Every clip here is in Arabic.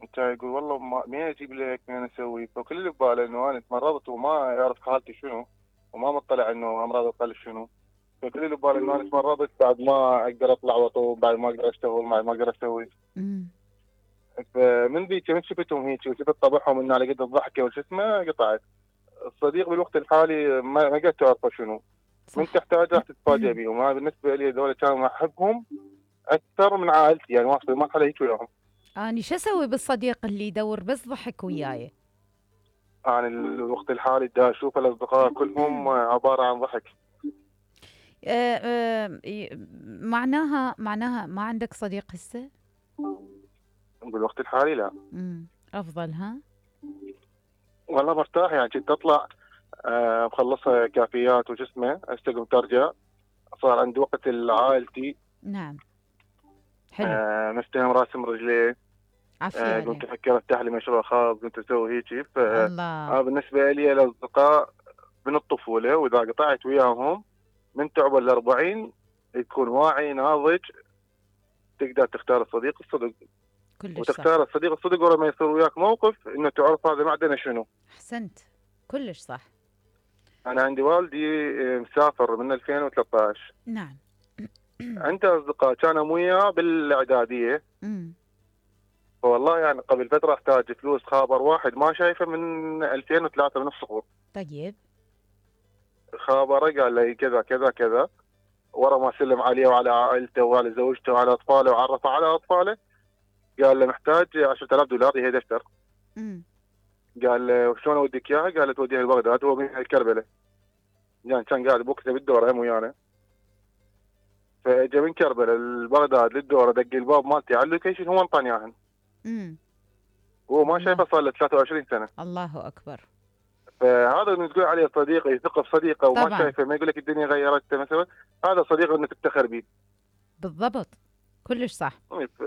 كان يقول والله مين اجيب لك مين اسوي، فكل اللي بباله انه انا تمرضت وما يعرف حالتي شنو، وما مطلع انه امراض القلب شنو. فكل اللي بباله انه انا تمرضت بعد ما اقدر اطلع واطوف، بعد ما اقدر اشتغل، بعد ما اقدر اسوي. امم. فمن ذيك من شفتهم هيك وشفت طبعهم انه على قد الضحكه وش اسمه قطعت. الصديق بالوقت الحالي ما قد تعرفه شنو، من صح. تحتاج راح تتفاجئ بيهم. انا بالنسبه لي هذول كانوا احبهم اكثر من عائلتي، يعني واصل مرحله هيك وياهم. اني شو اسوي بالصديق اللي يدور بس ضحك وياي؟ يعني الوقت الحالي دا اشوف الاصدقاء كلهم عباره عن ضحك. معناها ما عندك صديق هسه؟ بالوقت الحالي لا. افضل ها. والله مرتاح، يعني كنت اطلع مخلصها كافيات وجسمه استقم ترجع، صار عندي وقت لعائلتي. نعم. حلو. مستلم راسي من رجليه. عافية قمت عليك. افكر افتح لي مشروع خاص، قمت اسوي هيك. الله. بالنسبه لي الاصدقاء من الطفوله، واذا قطعت وياهم من تعب ال40 يكون واعي ناضج، تقدر تختار الصديق الصدق، كلش صح. وتختار الصديق الصدق ورا ما يصير وياك موقف انه تعرف هذا معدنه شنو. احسنت. كلش صح. انا عندي والدي مسافر من 2013، نعم. عنده اصدقاء كانوا وياه بالاعداديه. امم. فوالله يعني قبل فتره احتاج فلوس، خابر واحد ما شايفه من 2003 من الصغر. طيب. خابره قال لي كذا كذا كذا، ورا ما سلم عليه وعلى عائلته وعلى زوجته وعلى اطفاله وعرفه على اطفاله. قال له محتاج $10,000 هي دفتر. امم. قال له شلون اوديك اياها؟ قال له توديها لبغداد، هو من كربله، يعني كان قاعد بوقته بالدوره هم ويانا. فاجى من كربلاء لبغداد للدوره، دق الباب مالتي على اللوكيشن، هو انطاني اياهن. امم. هو ما الله. شايفه صار له 23 سنه. الله اكبر. فهذا اللي تقول عليه صديق يثق في صديقه وما طبعا. شايفه، ما يقول لك الدنيا غيرت مثلا، هذا صديق انه تفتخر به. بالضبط. كلش صح.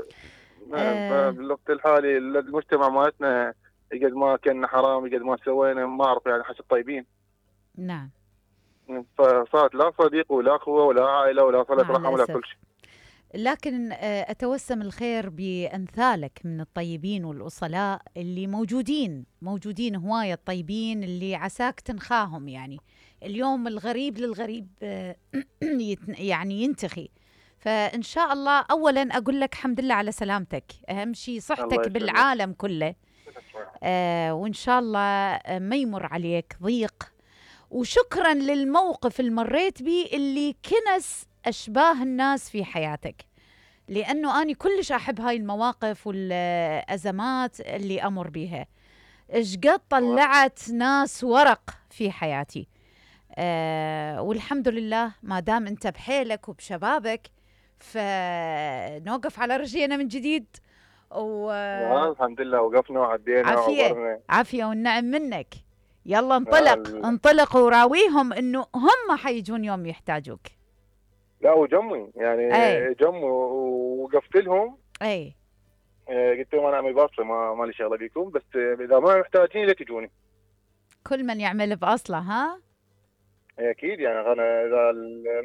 آه. بالوقت الحالي المجتمع مالتنا قد ما كنا حرام، قد ما سوينا ما اعرف يعني حسب طيبين. نعم. فصارت لا صديق ولا اخوه ولا عائله ولا صله مع رحم ولا كل الأسف. شيء. لكن أتوسم الخير بأمثالك من الطيبين والأصلاء اللي موجودين هواية الطيبين اللي عساك تنخاهم يعني. اليوم الغريب للغريب يعني ينتخي. فإن شاء الله أولا أقول لك الحمد لله على سلامتك، أهم شيء الله صحتك يسلمك. بالعالم كله. وإن شاء الله ما يمر عليك ضيق. وشكرا للموقف اللي مريت به اللي كنس أشباه الناس في حياتك، لأنه أنا كلش أحب هاي المواقف والأزمات اللي أمر بيها. إيش قد طلعت ناس ورق في حياتي. والحمد لله ما دام أنت بحيلك وبشبابك فنوقف على رجلينا من جديد. الحمد لله وقفنا وعدينا عافية. وعبرنا. عافية والنعم منك. يلا انطلق وراويهم انه هم حيجون يوم يحتاجوك. لا وجمي يعني، اي. جموا ووقفت لهم. اي. قلت لهم انا اعمل باصه، ما لي شغله بيكم، بس اذا ما محتاجين لا تجوني. كل من يعمل بأصله ها. اكيد يعني انا اذا